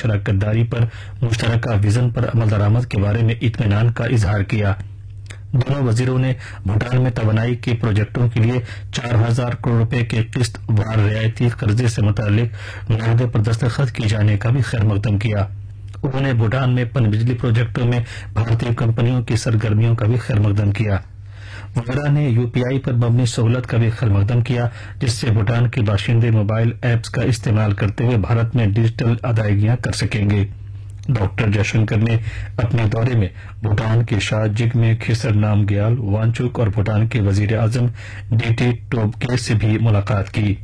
شراکت داری پر مشترکہ وژن پر عمل درآمد کے بارے میں اطمینان کا اظہار کیا۔ دونوں وزیروں نے بھوٹان میں توانائی کے پروجیکٹوں کے لیے 4,000 کروڑ روپے کے قسط وار رعایتی قرضے سے متعلق معاہدے پر دستخط کیے جانے کا بھی خیر مقدم کیا۔ انہوں نے بھوٹان میں پن بجلی پروجیکٹوں میں بھارتی کمپنیوں کی سرگرمیوں کا بھی خیر مقدم کیا۔ وزراء نے UPI پر مبنی سہولت کا بھی خیر مقدم کیا، جس سے بھوٹان کے باشندے موبائل ایپس کا استعمال کرتے ہوئے بھارت میں ڈیجیٹل ادائیگیاں کر سکیں گے۔ ڈاکٹر جے شنکر نے اپنے دورے میں بھوٹان کے شاہ جگمے کھسر نامگیال وانچک اور بھوٹان کے وزیر اعظم DT ٹوبگے سے بھی ملاقات کی۔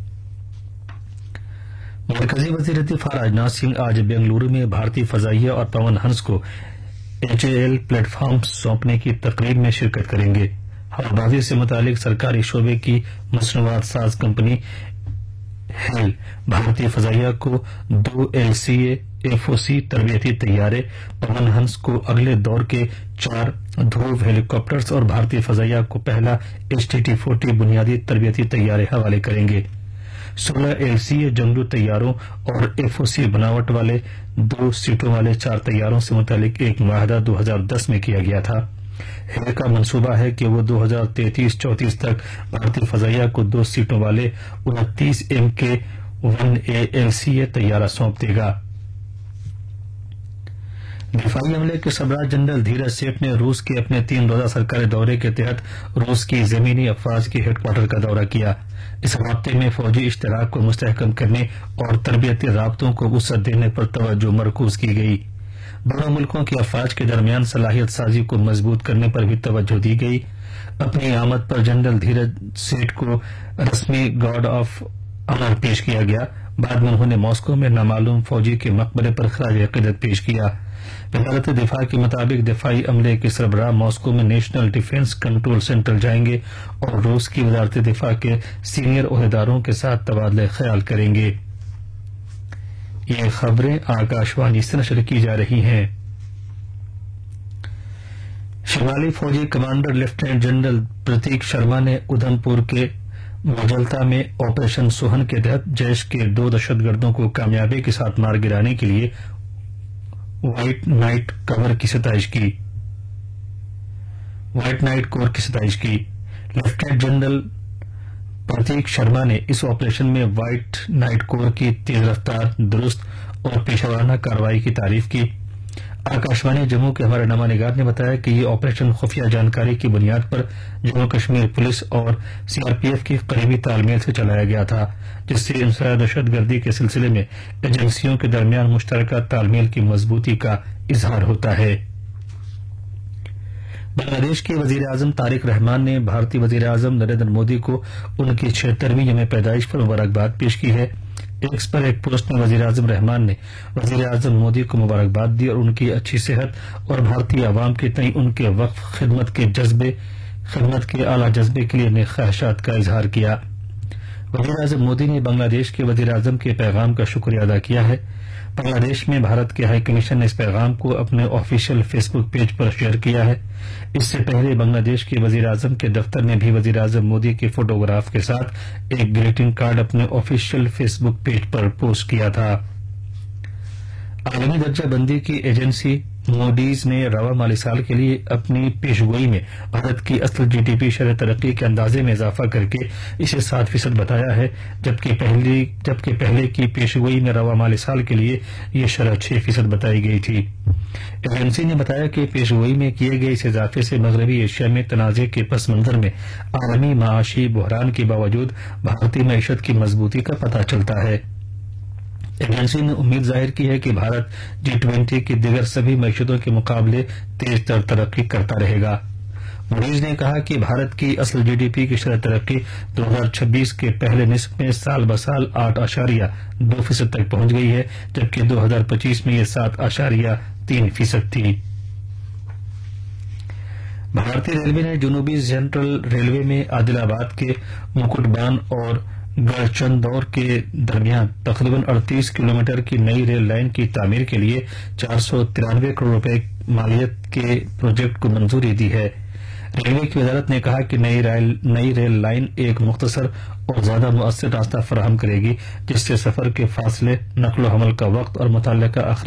مرکزی وزیر دفاع راجناتھ سنگھ آج بنگلورو میں بھارتی فضائیہ اور پون ہنس کو HAL پلیٹ فارم سونپنے کی تقریب میں شرکت کریں گے۔ ہوابازی سے متعلق سرکاری شعبے کی مصنوعات ساز کمپنی HAL بھارتی فضائیہ کو 2 LCA FOC تربیتی طیارے، پون ہنس کو اگلے دور کے 4 دھرو ہیلی کاپٹرز اور بھارتی فضائیہ کو پہلا HTT-40 بنیادی تربیتی طیارے حوالے کریں گے۔ 16 LCA جنگجو طیاروں اور FOC بناوٹ والے 2 سیٹوں والے 4 طیاروں سے متعلق ایک معاہدہ 2010 میں کیا گیا تھا۔ HAL کا منصوبہ ہے کہ وہ 2033-34 تک بھارتی فضائیہ کو 2 سیٹوں والے 29 MK-1A LCA طیارہ سونپ دے گا۔ دفاعی عملے کے سربراہ جنرل دھیرج سیٹھ نے روس کے اپنے 3 روزہ سرکاری دورے کے تحت روس کی زمینی افواج کے ہیڈ کوارٹر کا دورہ کیا۔ اس رابطے میں فوجی اشتراک کو مستحکم کرنے اور تربیتی رابطوں کو وسعت دینے پر توجہ مرکوز کی گئی۔ دونوں ملکوں کی افواج کے درمیان صلاحیت سازی کو مضبوط کرنے پر بھی توجہ دی گئی۔ اپنی آمد پر جنرل دھیرج سیٹھ کو رسمی گارڈ آف آنر پیش کیا گیا۔ بعد میں انہوں نے ماسکو میں نامعلوم فوجی کے مقبرے پر خراج عقیدت پیش کیا۔ وزارت دفاع کے مطابق دفاعی عملے کے سربراہ ماسکو میں نیشنل ڈیفنس کنٹرول سینٹر جائیں گے اور روس کی وزارت دفاع کے سینئر عہدیداروں کے ساتھ تبادلہ خیال کریں گے۔ یہ خبریں آکاشوانی سے نشر کی جا رہی ہیں۔ شمالی فوجی کمانڈر لیفٹیننٹ جنرل پرتیک شرما نے ادھم پور کے مجلتا میں آپریشن سوہن کے تحت جیش کے 2 دہشت گردوں کو کامیابی کے ساتھ مار گرانے کے لیے وائٹ نائٹ کور کی ستائش کی۔ وائٹ نائٹ کور کی ستائش کی۔ لیفٹیننٹ جنرل پرتیک شرما نے اس آپریشن میں وائٹ نائٹ کور کی تیز رفتار، درست اور پیشہ ورانہ کارروائی کی تعریف کی۔ آکاشوانی جموں کے ہمارے نامہ نگار نے بتایا کہ یہ آپریشن خفیہ جانکاری کی بنیاد پر جموں کشمیر پولیس اور CRPF کی قریبی تال میل سے چلایا گیا تھا، جس سے انسداد دہشت گردی کے سلسلے میں ایجنسیوں کے درمیان مشترکہ تال میل کی مضبوطی کا اظہار ہوتا ہے۔ بنگلہ دیش کے وزیر اعظم طارق رحمان نے بھارتی وزیر اعظم نریندر مودی کو ان کی 76ویں یوم پیدائش پر مبارکباد پیش کی ہے۔ ایکس پر ایک پوسٹ میں وزیر اعظم رحمان نے وزیر اعظم مودی کو مبارکباد دی اور ان کی اچھی صحت اور بھارتی عوام کے تئیں ان کے وقف خدمت کے اعلیٰ جذبے کے لیے اپنے خواہشات کا اظہار کیا۔ وزیر اعظم مودی نے بنگلہ دیش کے وزیر اعظم کے پیغام کا شکریہ ادا کیا ہے۔ بنگلہ دیش میں بھارت کے ہائی کمیشن نے اس پیغام کو اپنے آفیشیل فیس بک پیج پر شیئر کیا ہے۔ اس سے پہلے بنگلہ دیش کے وزیر اعظم کے دفتر نے بھی وزیر اعظم مودی کے فوٹوگراف کے ساتھ ایک گریٹنگ کارڈ اپنے آفیشیل فیس بک پیج پر پوسٹ کیا تھا۔ عالمی درجہ بندی کی ایجنسی موڈیز نے رواں مالی سال کے لیے اپنی پیشگوئی میں بھارت کی اصل GDP شرح ترقی کے اندازے میں اضافہ کر کے اسے 7% بتایا ہے، جبکہ پہلے کی پیشگوئی میں رواں مالی سال کے لیے یہ شرح 6% بتائی گئی تھی۔ ایجنسی نے بتایا کہ پیشگوئی میں کیے گئے اس اضافے سے مغربی ایشیا میں تنازع کے پس منظر میں عالمی معاشی بحران کے باوجود بھارتی معیشت کی مضبوطی کا پتہ چلتا ہے۔ ایجنسی نے امید ظاہر کی ہے کہ بھارت G20 کی دیگر سبھی معیشتوں کے مقابلے تیز تر ترقی کرتا رہے گا۔ موڈیز نے کہا کہ بھارت کی اصل GDP کی شرح ترقی 2026 کے پہلے نصف میں سال بسال 8.2% تک پہنچ گئی ہے، جبکہ 2025 میں یہ 7.3% تھی۔ بھارتی ریلوے نے جنوبی سینٹرل ریلوے میں عادل آباد کے مکٹ بان اور گڑچندور کے درمیان تقریباً 38 کلومیٹر کی نئی ریل لائن کی تعمیر کے لیے 493 کروڑ روپے مالیت کے پروجیکٹ کو منظوری دی ہے۔ ریلوے کی وزارت نے کہا کہ نئی ریل لائن ایک مختصر اور زیادہ مؤثر راستہ فراہم کرے گی، جس سے سفر کے فاصلے، نقل و حمل کا وقت اور متعلقہ